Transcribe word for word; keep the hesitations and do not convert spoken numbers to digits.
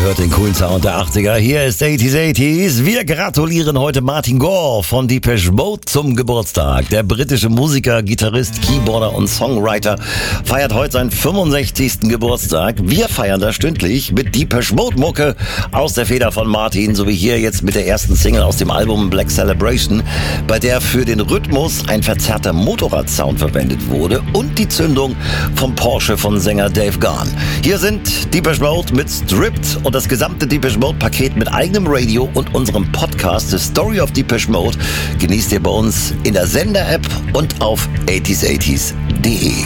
hört den coolen Sound der achtziger. Hier ist achtziger achtziger. Wir gratulieren heute Martin Gore von Depeche Mode zum Geburtstag. Der britische Musiker, Gitarrist, Keyboarder und Songwriter feiert heute seinen fünfundsechzigsten Geburtstag. Wir feiern das stündlich mit Depeche Mode Mucke aus der Feder von Martin, sowie hier jetzt mit der ersten Single aus dem Album Black Celebration, bei der für den Rhythmus ein verzerrter Motorradsound verwendet wurde und die Zündung vom Porsche von Sänger Dave Gahan. Hier sind Depeche Mode mit Stripped und das gesamte Depeche Mode Paket mit eigenem Radio und unserem Podcast The Story of Depeche Mode genießt ihr bei uns in der Sender-App und auf achtziger achtziger punkt de.